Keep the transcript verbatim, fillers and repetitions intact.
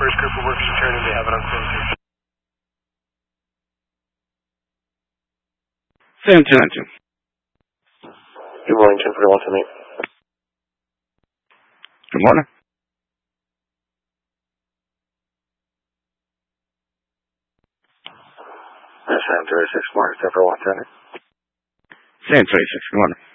first group of workers returning. They have it on closing. seven two nine two. Good morning, ten forty-one to me. Good morning. seven thirty-six, Mark, ten forty-one to me. seven twenty-six, good morning.